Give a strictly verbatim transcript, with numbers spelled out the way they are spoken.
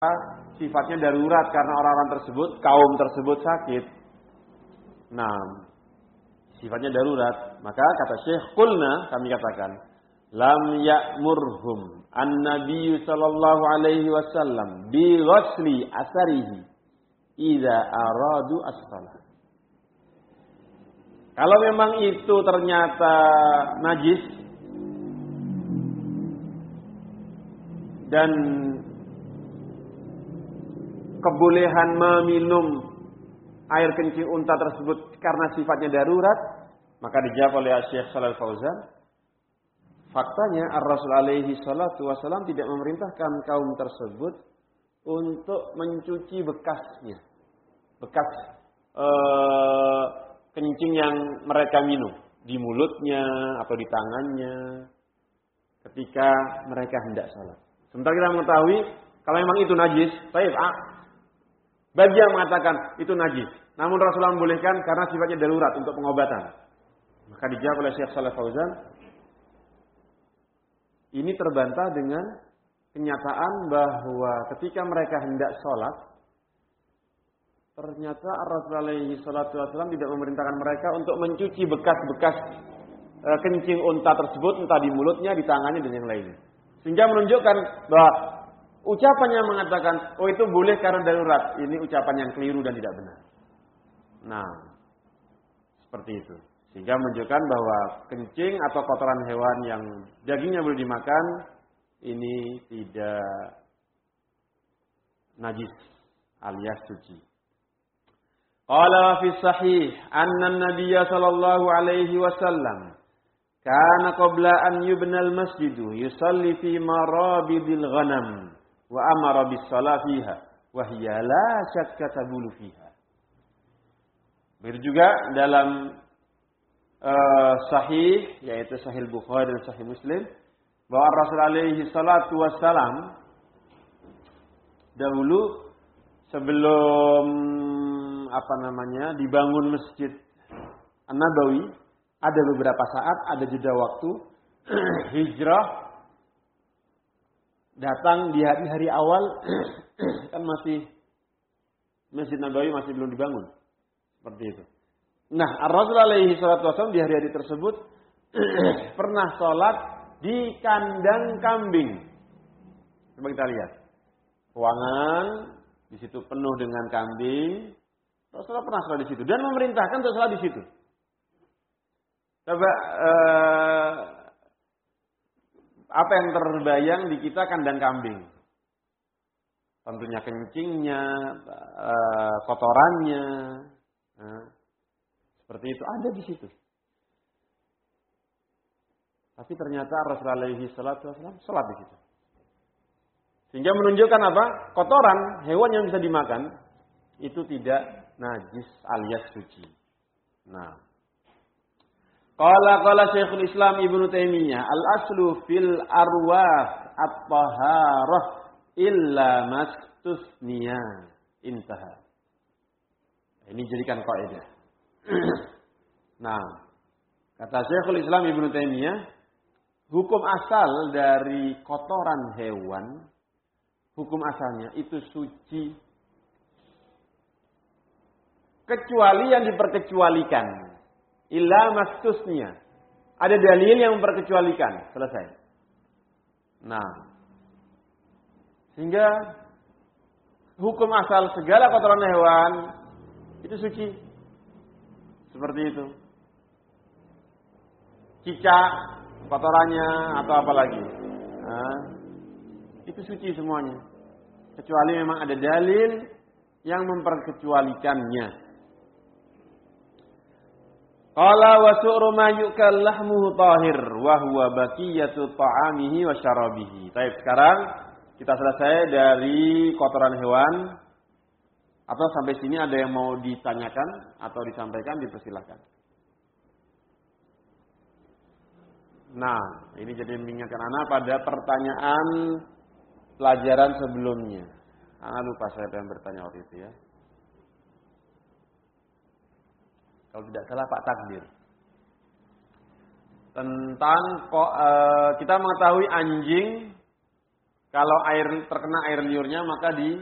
sifatnya darurat karena orang-orang tersebut, kaum tersebut sakit. Nah, sifatnya darurat. Maka kata Syekh, qulna, kami katakan, lam ya'murhum an-nabiy sallallahu alaihi wasallam bi ghusli asarihi idza aradu as-salah. Kalau memang itu ternyata najis dan kebolehan meminum air kencing unta tersebut karena sifatnya darurat, maka dijawab oleh Syekh Shalal Fauzan, faktanya Ar-Rasul alaihi salatu wasallam tidak memerintahkan kaum tersebut untuk mencuci bekasnya, bekas ee, kencing yang mereka minum di mulutnya atau di tangannya ketika mereka hendak salat. Sementara kita mengetahui kalau memang itu najis, baik, ah, bagi yang mengatakan itu najis, namun Rasulullah membolehkan karena sifatnya darurat untuk pengobatan. Maka dijawab oleh Syekh Shalal Fauzan, ini terbantah dengan kenyataan bahwa ketika mereka hendak sholat, ternyata Rasulullah alaihi salatu wasallam tidak memerintahkan mereka untuk mencuci bekas-bekas e, kencing unta tersebut, entah di mulutnya, di tangannya, dan yang lainnya. Sehingga menunjukkan bahwa ucapan yang mengatakan, oh itu boleh karena darurat, ini ucapan yang keliru dan tidak benar. Nah, seperti itu. Sehingga menunjukkan bahwa kencing atau kotoran hewan yang dagingnya boleh dimakan, ini tidak najis alias suci. Qala fi sahih anna an-nabiyya sallallahu alaihi wasallam kana qabla an yubna al-masjid yusalli fi marabidil ghanam wa amara bis shalah fiha wa hiya la shakka tabulu fiha. Begitu juga dalam uh, sahih, yaitu Sahih Bukhari dan Sahih Muslim, bahwa Rasul alaihi salatu wassalam dahulu sebelum apa namanya dibangun Masjid An-Nabawi, ada beberapa saat, ada jeda waktu hijrah, datang di hari-hari awal kan masih Masjid Nabawi masih belum dibangun, seperti itu. Nah, Rasul alaihi salatu wasallam di hari-hari tersebut pernah sholat di kandang kambing. Coba kita lihat, ruangan di situ penuh dengan kambing. Rasulullah pernah sholat di situ dan memerintahkan untuk sholat di situ. Coba eh, apa yang terbayang di kita kandang kambing? Tentunya kencingnya, eh, kotorannya, eh, seperti itu ada di situ. Tapi ternyata Rasulullah alaihi salatu wasallam sholat di situ. Sehingga menunjukkan apa? Kotoran hewan yang bisa dimakan itu tidak najis alias suci. Nah, qala qala Syekhul Islam Ibnu Taimiyah, al-aslu fil arwah at-taharah illa mastusniya. Intaha. Ini jadikan kaidah. Nah, kata Syekhul Islam Ibnu Taimiyah, hukum asal dari kotoran hewan, hukum asalnya itu suci kecuali yang diperkecualikan. Illa mastusnya. Ada dalil yang memperkecualikan. Selesai. Nah, sehingga hukum asal segala kotoran hewan itu suci. Seperti itu. Cicak kotorannya atau apa lagi. Nah, itu suci semuanya. Kecuali memang ada dalil yang memperkecualikannya. Qala wa su'ru ma yukal lahmuhu tahir wa huwa baqiyatu ta'amihi wa syarabihi. Baik, sekarang kita selesai dari kotoran hewan. Atau sampai sini ada yang mau ditanyakan atau disampaikan, dipersilahkan. Nah, ini jadi mengingatkan anak pada pertanyaan pelajaran sebelumnya. Anak lupa saya yang bertanya waktu itu ya. Kalau tidak salah Pak Takdir. Tentang kok, e, kita mengetahui anjing Kalau air terkena air liurnya maka di